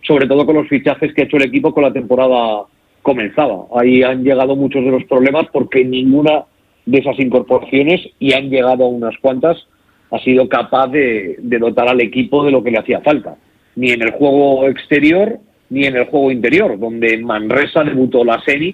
sobre todo con los fichajes que ha hecho el equipo con la temporada comenzaba. Ahí han llegado muchos de los problemas porque ninguna de esas incorporaciones, y han llegado a unas cuantas, ha sido capaz de dotar al equipo de lo que le hacía falta. Ni en el juego exterior, ni en el juego interior, donde Manresa debutó la Seni,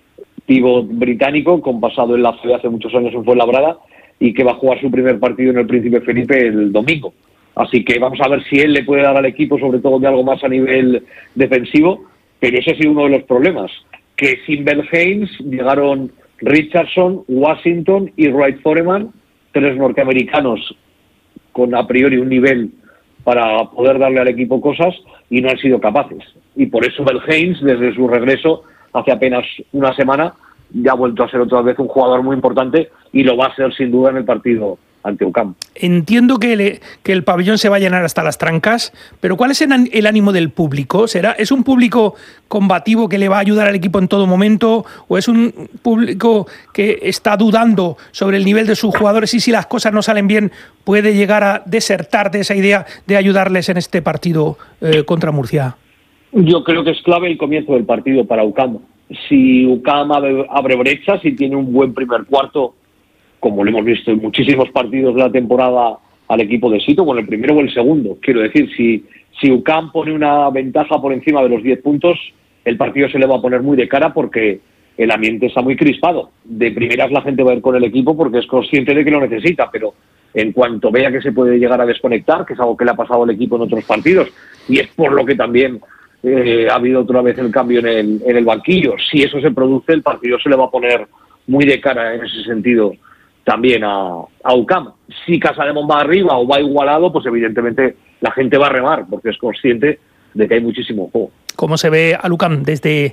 pívot británico, con pasado en la FE hace muchos años en Fuenlabrada, y que va a jugar su primer partido en el Príncipe Felipe el domingo. Así que vamos a ver si él le puede dar al equipo, sobre todo de algo más a nivel defensivo, pero ese ha sido uno de los problemas, que sin Bell Haynes llegaron Richardson, Washington y Wright Foreman, 3 norteamericanos con a priori un nivel para poder darle al equipo cosas, y no han sido capaces. Y por eso Bell Haynes, desde su regreso hace apenas una semana, ya ha vuelto a ser otra vez un jugador muy importante, y lo va a ser sin duda en el partido ante UCAM. Entiendo que el pabellón se va a llenar hasta las trancas, pero ¿cuál es el ánimo del público? ¿Es un público combativo que le va a ayudar al equipo en todo momento, o es un público que está dudando sobre el nivel de sus jugadores y si las cosas no salen bien puede llegar a desertar de esa idea de ayudarles en este partido contra Murcia? Yo creo que es clave el comienzo del partido para UCAM. Si UCAM abre brechas y tiene un buen primer cuarto, como lo hemos visto en muchísimos partidos de la temporada al equipo de Sito, con el primero o el segundo. Quiero decir, si UCAM pone una ventaja por encima de los 10 puntos, el partido se le va a poner muy de cara porque el ambiente está muy crispado. De primeras la gente va a ir con el equipo porque es consciente de que lo necesita, pero en cuanto vea que se puede llegar a desconectar, que es algo que le ha pasado al equipo en otros partidos, y es por lo que también ha habido otra vez el cambio en el banquillo, si eso se produce, el partido se le va a poner muy de cara en ese sentido también a UCAM. Si Casademón va arriba o va igualado, pues evidentemente la gente va a remar porque es consciente de que hay muchísimo juego. ¿Cómo se ve a UCAM desde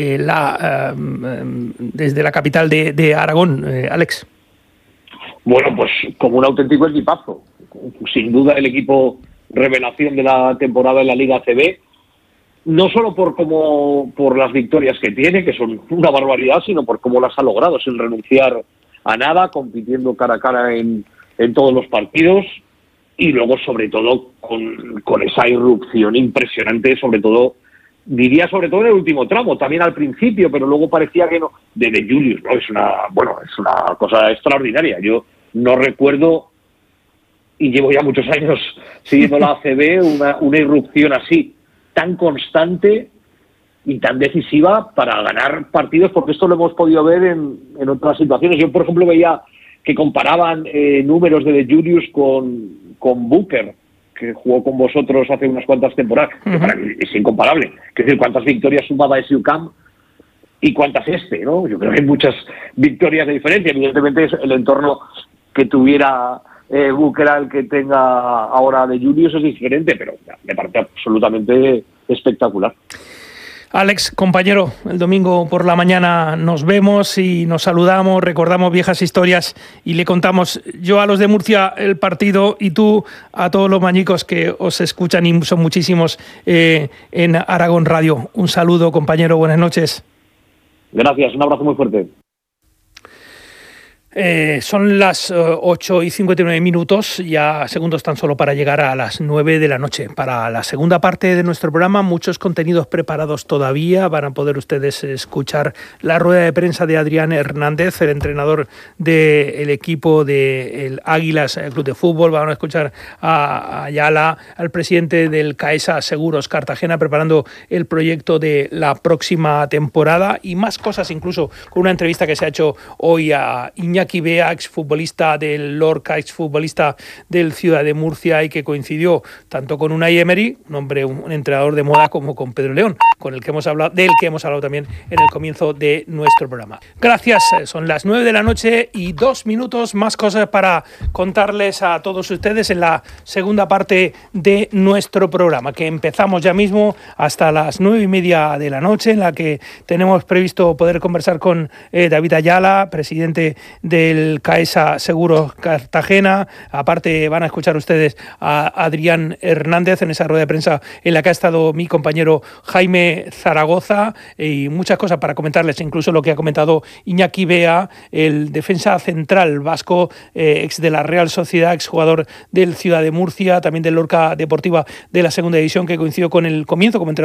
la capital de Aragón, Alex? Bueno, pues como un auténtico equipazo. Sin duda el equipo revelación de la temporada en la Liga ACB, no solo por las victorias que tiene, que son una barbaridad, sino por cómo las ha logrado, sin renunciar a nada, compitiendo cara a cara en todos los partidos, y luego sobre todo con esa irrupción impresionante, sobre todo en el último tramo, también al principio, pero luego parecía que no, de Julius, ¿no? Es una cosa extraordinaria. Yo no recuerdo, y llevo ya muchos años siguiendo la ACB, una irrupción así, tan constante y tan decisiva para ganar partidos, porque esto lo hemos podido ver en otras situaciones. Yo, por ejemplo, veía que comparaban números de Julius con Booker, que jugó con vosotros hace unas cuantas temporadas. Que para mí es incomparable. Es decir, cuántas victorias sumaba ese UCAM y cuántas ¿no? Yo creo que hay muchas victorias de diferencia. Evidentemente es el entorno que tuviera Booker al que tenga ahora de Julius es diferente, pero me parece absolutamente espectacular. Alex, compañero, el domingo por la mañana nos vemos y nos saludamos, recordamos viejas historias y le contamos yo a los de Murcia el partido y tú a todos los mañicos que os escuchan, y son muchísimos en Aragón Radio. Un saludo, compañero, buenas noches. Gracias, un abrazo muy fuerte. Son las 8:59, ya segundos tan solo para llegar a las 9 de la noche. Para la segunda parte de nuestro programa, muchos contenidos preparados todavía. Van a poder ustedes escuchar la rueda de prensa de Adrián Hernández, el entrenador del equipo del Águilas Club de Fútbol. Van a escuchar a Ayala, al presidente del CAESA Seguros Cartagena, preparando el proyecto de la próxima temporada y más cosas, incluso con una entrevista que se ha hecho hoy a Iñaki Bea, exfutbolista del Lorca, exfutbolista del Ciudad de Murcia, y que coincidió tanto con Unai Emery, un entrenador de moda, como con Pedro León, del que hemos hablado también en el comienzo de nuestro programa. Gracias, son las 9 de la noche y 2 minutos, más cosas para contarles a todos ustedes en la segunda parte de nuestro programa, que empezamos ya mismo hasta las 9:30 de la noche, en la que tenemos previsto poder conversar con David Ayala, presidente del CAESA Seguros Cartagena. Aparte van a escuchar ustedes a Adrián Hernández en esa rueda de prensa en la que ha estado mi compañero Jaime Zaragoza, y muchas cosas para comentarles, incluso lo que ha comentado Iñaki Bea, el defensa central vasco, ex de la Real Sociedad, exjugador del Ciudad de Murcia, también del Lorca Deportiva de la segunda división, que coincidió con el comienzo como entrenador